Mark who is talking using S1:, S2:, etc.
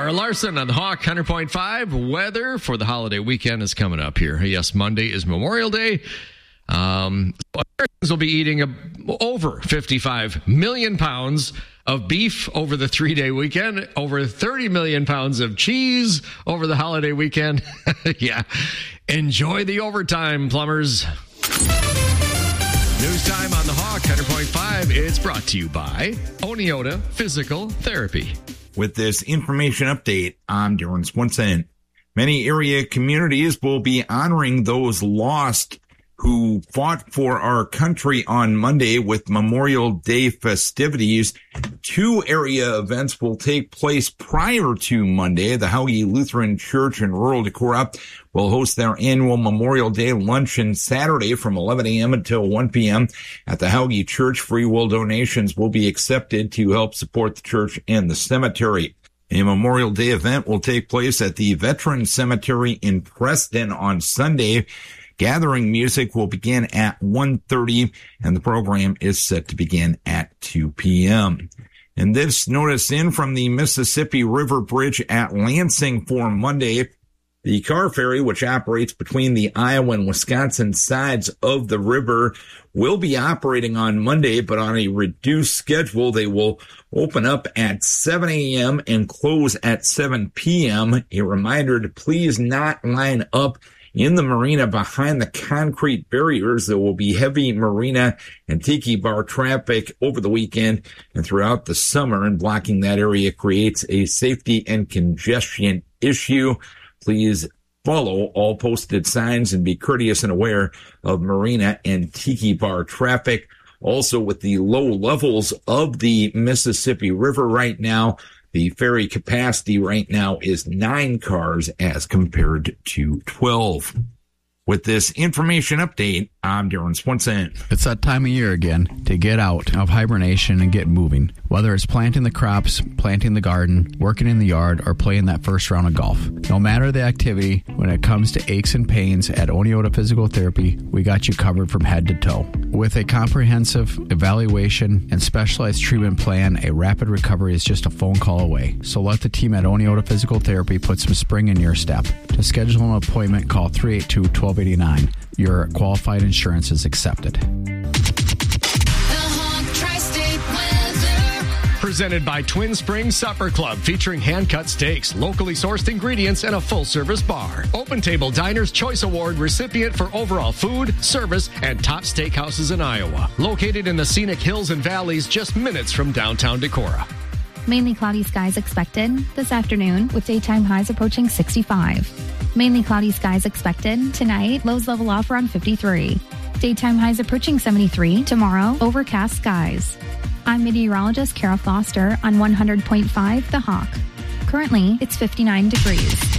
S1: Laura Larson on the Hawk 100.5. Weather for the holiday weekend is coming up here. Yes, Monday is Memorial Day. Americans will be eating over 55 million pounds of beef over the 3-day weekend, over 30 million pounds of cheese over the holiday weekend. Yeah. Enjoy the overtime, plumbers. News time on the Hawk 100.5. It's brought to you by Oneota Physical Therapy.
S2: With this information update, I'm Darren Swenson. Many area communities will be honoring those lost who fought for our country on Monday with Memorial Day festivities. 2 area events will take place prior to Monday. The Hauge Lutheran Church in rural Decorah will host their annual Memorial Day luncheon Saturday from 11 a.m. until 1 p.m. At the Hauge Church, free will donations will be accepted to help support the church and the cemetery. A Memorial Day event will take place at the Veteran Cemetery in Preston on Sunday. Gathering music will begin at 1:30, and the program is set to begin at 2 p.m. And this notice in from the Mississippi River Bridge at Lansing for Monday. The car ferry, which operates between the Iowa and Wisconsin sides of the river, will be operating on Monday, but on a reduced schedule. They will open up at 7 a.m. and close at 7 p.m. A reminder to please not line up in the marina behind the concrete barriers. There will be heavy marina and tiki bar traffic over the weekend and throughout the summer, and blocking that area creates a safety and congestion issue. Please follow all posted signs and be courteous and aware of marina and tiki bar traffic. Also, with the low levels of the Mississippi River right now, the ferry capacity right now is 9 cars as compared to 12. With this information update, I'm Darren Swenson.
S3: It's that time of year again to get out of hibernation and get moving. Whether it's planting the crops, planting the garden, working in the yard, or playing that first round of golf. No matter the activity, when it comes to aches and pains at Oneota Physical Therapy, we got you covered from head to toe. With a comprehensive evaluation and specialized treatment plan, a rapid recovery is just a phone call away. So let the team at Oneota Physical Therapy put some spring in your step. To schedule an appointment, call 382-1289. Your qualified insurance is accepted.
S1: Presented by Twin Springs Supper Club, featuring hand-cut steaks, locally sourced ingredients, and a full-service bar. Open Table Diners Choice Award recipient for overall food, service, and top steakhouses in Iowa. Located in the scenic hills and valleys just minutes from downtown Decorah.
S4: Mainly cloudy skies expected this afternoon with daytime highs approaching 65. Mainly cloudy skies expected tonight, lows level off around 53. Daytime highs approaching 73. Tomorrow, overcast skies. I'm meteorologist Kara Foster on 100.5 The Hawk. Currently, it's 59 degrees.